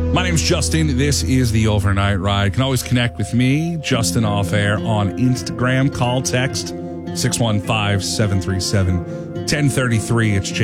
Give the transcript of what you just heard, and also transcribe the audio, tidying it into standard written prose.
My name's Justin. This is the Overnight Ride. You can always connect with me, Justin Off Air, on Instagram. Call, text 615-737-1033. It's